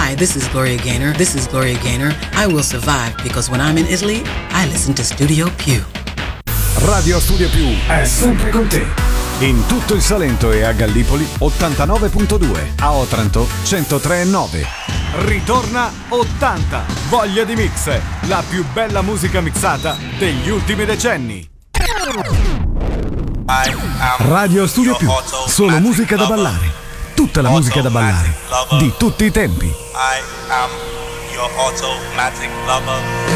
Hi, this is Gloria Gaynor. This is Gloria Gaynor. I will survive because when I'm in Italy, I listen to Studio Più. Radio Studio Più è sempre con te. In tutto il Salento e a Gallipoli 89.2, a Otranto 103.9. Ritorna 80, voglia di mix, la più bella musica mixata degli ultimi decenni. Radio Studio Più, solo musica da ballare, tutta la musica da ballare, di tutti i tempi. I am your automatic lover.